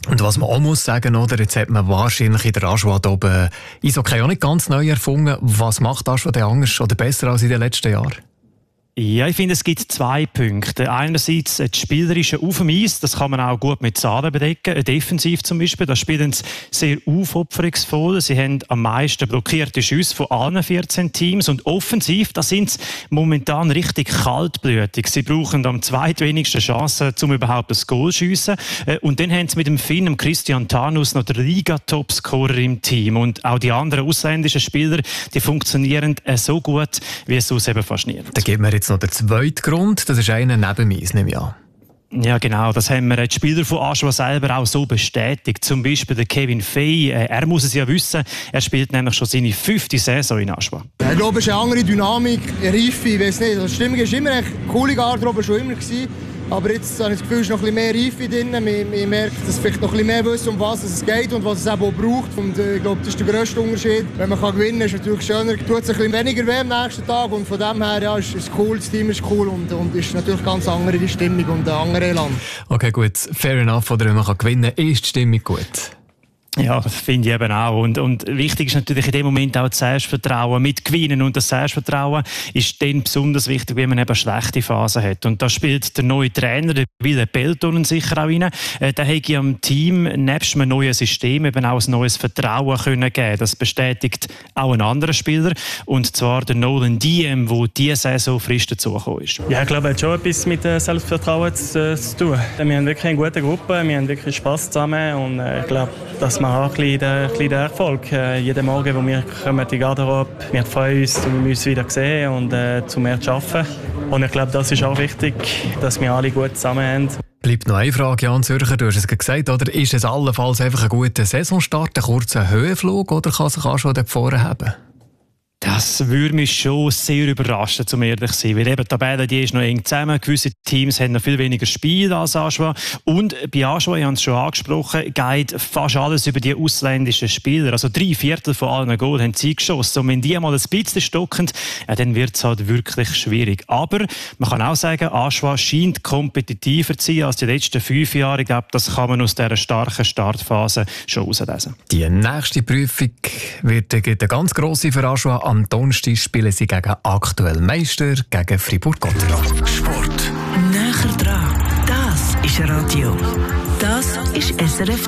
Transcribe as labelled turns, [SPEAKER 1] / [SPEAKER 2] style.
[SPEAKER 1] Und was man auch muss sagen, oder, jetzt hat man wahrscheinlich in der Aschua oben Eishockey auch nicht ganz neu erfunden. Was macht Aschua denn anders oder besser als in den letzten Jahren?
[SPEAKER 2] Ja, ich finde, es gibt 2 Punkte. Einerseits das Spielerische auf dem Eis, das kann man auch gut mit Zahlen bedecken. Defensiv zum Beispiel, da spielen sie sehr aufopferungsvoll. Sie haben am meisten blockierte Schüsse von allen 14 Teams. Und offensiv, da sind sie momentan richtig kaltblütig. Sie brauchen am zweitwenigsten Chancen, um überhaupt das Goal zu schiessen. Und dann haben sie mit dem Finn, dem Christian Tanus, noch den Liga-Topscorer im Team. Und auch die anderen ausländischen Spieler, die funktionieren so gut, wie es sonst eben fast nie.
[SPEAKER 1] Da gibt mir jetzt noch der zweite Grund, das ist einer neben mir, nehme ich an.
[SPEAKER 2] Ja, genau. Das haben wir die Spieler von Aschua selber auch so bestätigt. Zum Beispiel der Kevin Fey. Er muss es ja wissen. Er spielt nämlich schon seine 5. Saison in Aschua.
[SPEAKER 3] Ich glaube, es ist eine andere Dynamik, eine Reife, ich weiß nicht. Die Stimmung war immer eine coole Garderobe, schon immer gewesen. Aber jetzt habe ich das Gefühl, es ist noch ein bisschen mehr Reife drin. Man merkt, dass es vielleicht noch ein bisschen mehr wissen, um was es geht und was es eben auch braucht. Und ich glaube, das ist der grösste Unterschied. Wenn man gewinnen kann, ist es natürlich schöner. Tut es ein bisschen weniger weh am nächsten Tag. Und von dem her ja, ist es cool, das Team ist cool und ist natürlich ganz andere die Stimmung und ein anderer Elan.
[SPEAKER 1] Okay, gut. Fair enough. Oder wenn man gewinnen kann, ist die Stimmung gut.
[SPEAKER 2] Ja, das finde ich eben auch. Und wichtig ist natürlich in dem Moment auch das Selbstvertrauen mit Gewinnen. Und das Selbstvertrauen ist dann besonders wichtig, wenn man eben schlechte Phasen hat. Und da spielt der neue Trainer, der Wille Peltonen, sicher auch rein. Der hat am Team nebst einem neuen System eben auch ein neues Vertrauen können geben. Das bestätigt auch ein anderer Spieler. Und zwar der Nolan Diem, der diese Saison frisch dazugekommen ist.
[SPEAKER 4] Ja, ich glaube, es hat schon etwas mit Selbstvertrauen zu tun. Wir haben wirklich eine gute Gruppe, wir haben wirklich Spass zusammen. Und ich glaube, dass wir auch ein bisschen den Erfolg. Jeden Morgen, wo wir kommen in die Garderobe, wir freuen uns, uns wieder zu sehen und zu mehr zu arbeiten. Und ich glaube, das ist auch wichtig, dass wir alle gut zusammen haben.
[SPEAKER 1] Bleibt noch eine Frage, Jan Zürcher, du hast es gesagt, oder? Ist es allenfalls einfach ein guter Saisonstart, ein kurzer Höhenflug, oder kann sich auch schon dort vorne haben?
[SPEAKER 2] Das würde mich schon sehr überraschen, um ehrlich zu sein. Weil eben die Tabelle, die ist noch eng zusammen. Gewisse Teams haben noch viel weniger Spiel als Aschua. Und bei Aschua, ich habe es schon angesprochen, geht fast alles über die ausländischen Spieler. Also 3/4 von allen Goals haben sie geschossen. Und wenn die mal ein bisschen stocken, ja, dann wird es halt wirklich schwierig. Aber man kann auch sagen, Aschua scheint kompetitiver zu sein als die letzten 5 Jahre. Ich glaube, das kann man aus dieser starken Startphase schon herauslesen.
[SPEAKER 1] Die nächste Prüfung wird eine ganz grosse für Aschua. Am Donnerstag spielen sie gegen aktuell Meister, gegen Fribourg-Gotteron.
[SPEAKER 5] Sport. Näher dran. Das ist Radio. Das ist SRF